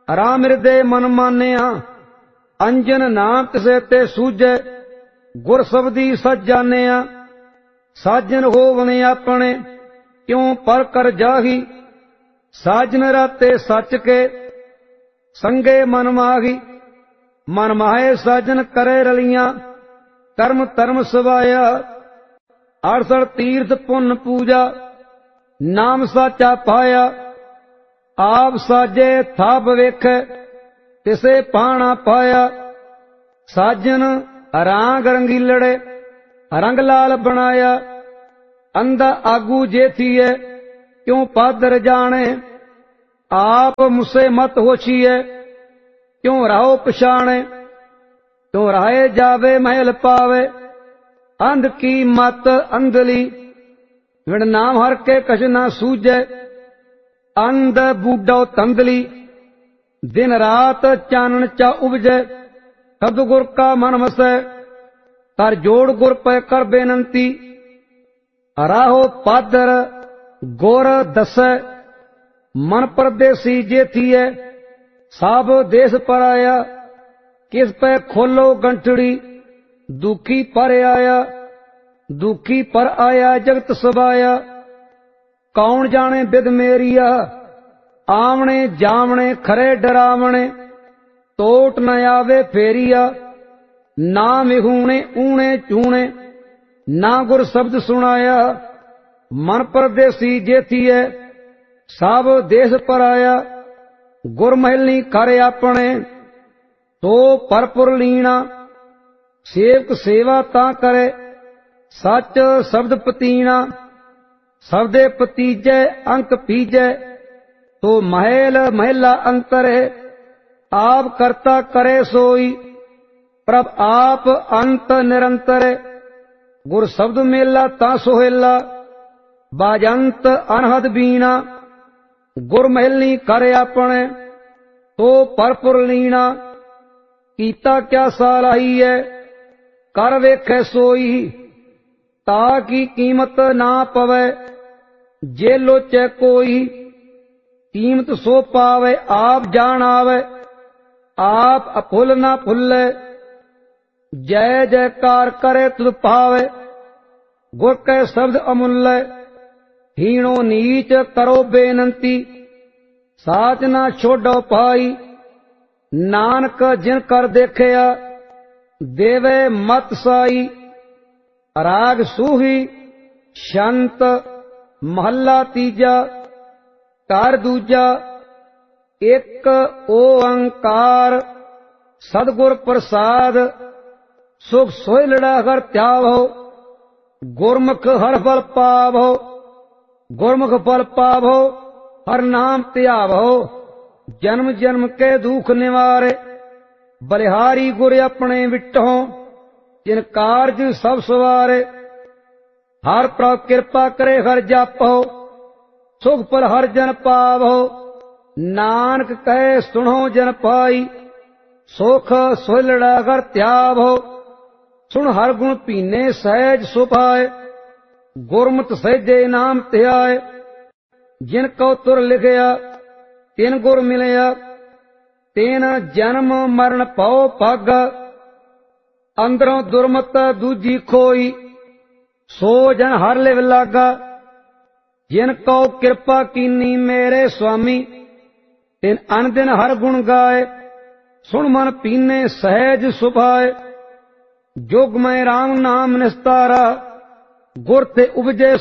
राम हृदय मन मानिया, अंजन नाम तिसे ते सूझे, गुर शब्दी सच जानिया। साजन होवने अपने क्यों पर कर जाही, साजन राते सच के संगे मन माही। मन माहे साजन करे रलियां, कर्म धर्म सवाया। 68 तीर्थ पुन पूजा, नाम साचा पाया। आप साजे थाप वेखे, तिसे पाना पाया। साजन रांग रंगीलड़े, रंग लाल बनाया। अंधा आगू जेथिए, क्यों पादर जाने। आप मुसे मत होछिए, क्यों राहो पछाणे। क्यों राहे जावे महल पावे, अंध की मत अंधली। विण नाम हर के कछ न सूझे, अंध बूढ़ो तंदली। दिन रात चानन चा उपजे, कद गुर का मन मसै। कर जोड़ गुर पे कर बेनंती, राहो पादर गोर दसै। मन परदेसी जेथिए, साब देश पर आया। किस पे खोलो गंठड़ी, दुखी पर आया। दुखी पर आया जगत सबाया। कौन जाने बिद मेरिया, आमने जामने खरे डरावने। टोट न आवे फेरिया, ना मिहूणे ऊणे चूणे। ना गुर शब्द सुनाया, मन परदेसी जेथिए, साब देश पर आया। गुर महलनी करे अपने, तो परपुर लीना। सेवक सेवा ता करे, सच शब्द पतीना। शब्दे पतीजै अंक पीजै, तो महल महला अंतर है। आप करता करे सोई, प्रभ आप अंत निरंतर। गुर शब्द मेला ता सोहेला, बाजंत अनहद बीना। गुर महलनी करे अपने, तो परपुर लीना। कीता क्या सालाही है, कर वेखे सोई। ताकि कीमत ना पवे, जे लोचे कोई। कीमत सो पावे आप जान आवे, आप अफुल ना फुल्ले। जय जयकार करे तुद पावे, गुर के शब्द अमूल्य। हीणो नीच करो बेनंती, साच ना छोड़ो पाई। नानक जिन कर देखया, देवे मत साई। राग सूही शंत महला तीजा, कार दूजा। एक ओंकार सदगुर प्रसाद, सुख सोय लड़ा कर त्यावो। गुरमुख हर फल पावो, गुरमुख फल पावो हर नाम त्यावो। जन्म जन्म के दुख निवारे, बलिहारी गुर अपने विटो। जिन कारज सब सवारे, हर प्रभ कृपा करे हर जापो। सुख फल हर जन पावो, नानक कहे सुनो जन पाई। सुख सोलड़ा कर त्यावो, सुन हर गुण पीने सहज सुभाए। गुरमत सहजे नाम त्याय, जिन को तुर लिखया तिन गुर मिलया। तेन जन्म मरण पाओ भागा, अंदरों दुर्मत दूजी खोई। सो जन हर लिव लागा, जिन को कृपा कीनी मेरे स्वामी। तिन अन दिन हर गुण गाए, सुन मन पीने सहज सुभाए। जुग में राम नाम निस्तारा, गुर ते उपजे